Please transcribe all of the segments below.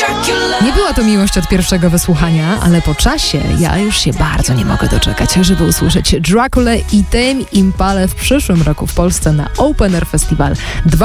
Nie była to miłość od pierwszego wysłuchania, ale po czasie ja już się bardzo nie mogę doczekać, żeby usłyszeć Draculę i Tame Impalę w przyszłym roku w Polsce na Open Air Festival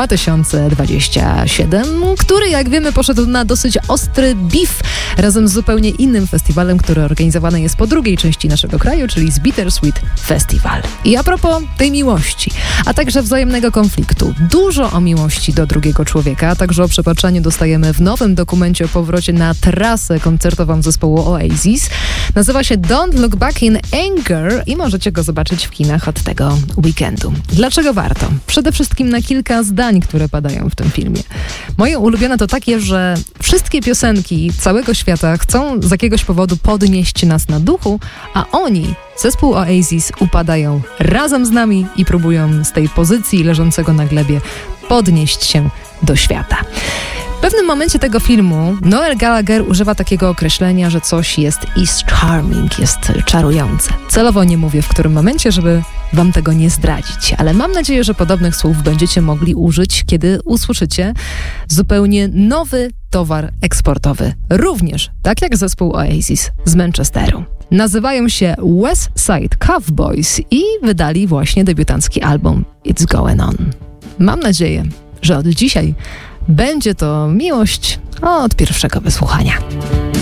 2027, który, jak wiemy, poszedł na dosyć ostry beef razem z zupełnie innym festiwalem, który organizowany jest po drugiej części naszego kraju, czyli z Bittersweet Festival. I a propos tej miłości, a także wzajemnego konfliktu. Dużo o miłości do drugiego człowieka, a także o przebaczaniu dostajemy w nowym dokumencie o powrocie na trasę koncertową zespołu Oasis. Nazywa się Don't Look Back in Anger i możecie go zobaczyć w kinach od tego weekendu. Dlaczego warto? Przede wszystkim na kilka zdań, które padają w tym filmie. Moje ulubione to takie, że wszystkie piosenki całego świata chcą z jakiegoś powodu podnieść nas na duchu, a oni, zespół Oasis, upadają razem z nami i próbują z tej pozycji leżącego na glebie podnieść się do świata. W pewnym momencie tego filmu Noel Gallagher używa takiego określenia, że coś jest charming, jest czarujące. Celowo nie mówię w którym momencie, żeby wam tego nie zdradzić, ale mam nadzieję, że podobnych słów będziecie mogli użyć, kiedy usłyszycie zupełnie nowy towar eksportowy. Również, tak jak zespół Oasis z Manchesteru. Nazywają się West Side Cowboys i wydali właśnie debiutancki album It's Going On. Mam nadzieję, że od dzisiaj będzie to miłość od pierwszego wysłuchania.